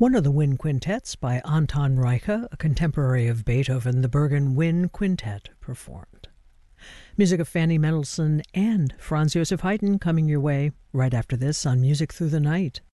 One of the wind quintets by Anton Reicha, a contemporary of Beethoven, the Bergen Wind Quintet, performed. Music of Fanny Mendelssohn and Franz Joseph Haydn coming your way right after this on Music Through the Night.